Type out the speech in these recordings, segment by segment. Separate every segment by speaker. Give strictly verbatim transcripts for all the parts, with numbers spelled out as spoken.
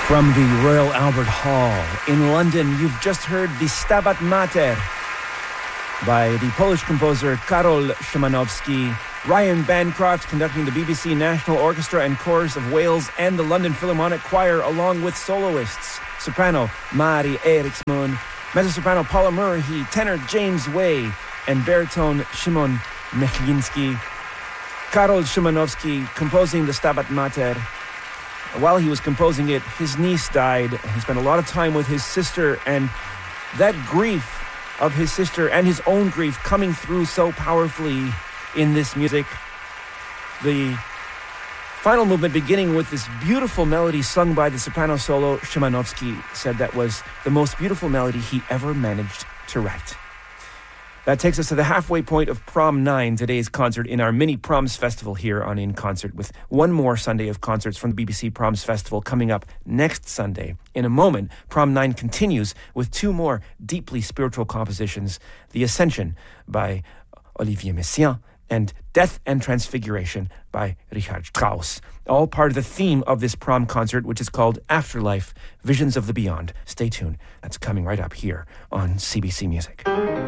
Speaker 1: From the Royal Albert Hall in London, you've just heard the Stabat Mater by the Polish composer Karol Szymanowski, Ryan Bancroft conducting the B B C National Orchestra and Chorus of Wales and the London Philharmonic Choir, along with soloists, soprano Mari Eriksson, mezzo-soprano Paula Murray, tenor James Way, and baritone Szymon Mechlinski. Karol Szymanowski composing the Stabat Mater. While he was composing it, his niece died, and he spent a lot of time with his sister, and that grief of his sister and his own grief coming through so powerfully in this music. The final movement beginning with this beautiful melody sung by the soprano solo. Szymanowski said that was the most beautiful melody he ever managed to write. That takes us to the halfway point of Prom nine, today's concert in our mini Proms Festival here on In Concert, with one more Sunday of concerts from the B B C Proms Festival coming up next Sunday. In a moment, Prom nine continues with two more deeply spiritual compositions, The Ascension by Olivier Messiaen and Death and Transfiguration by Richard Strauss. All part of the theme of this prom concert, which is called Afterlife, Visions of the Beyond. Stay tuned. That's coming right up here on C B C Music.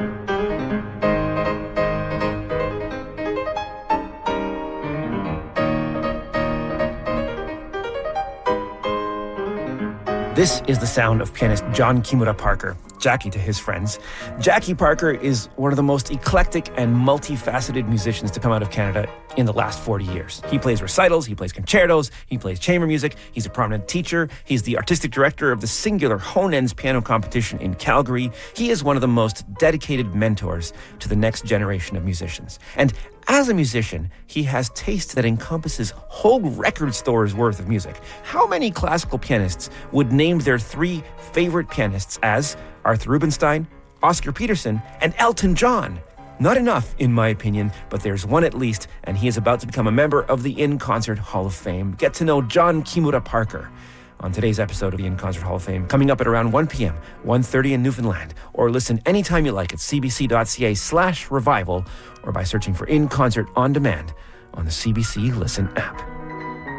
Speaker 1: This is the sound of pianist John Kimura Parker, Jackie to his friends. Jackie Parker is one of the most eclectic and multifaceted musicians to come out of Canada in the last forty years. He plays recitals, he plays concertos, he plays chamber music, he's a prominent teacher, he's the artistic director of the singular Honens piano competition in Calgary. He is one of the most dedicated mentors to the next generation of musicians. And as a musician, he has taste that encompasses whole record stores worth of music. How many classical pianists would name their three favorite pianists as Arthur Rubinstein, Oscar Peterson, and Elton John? Not enough, in my opinion, but there's one at least, and he is about to become a member of the In Concert Hall of Fame. Get to know John Kimura Parker on today's episode of the In Concert Hall of Fame, coming up at around one p.m., one thirty in Newfoundland, or listen anytime you like at cbc.ca slash revival, or by searching for In Concert On Demand on the C B C Listen app.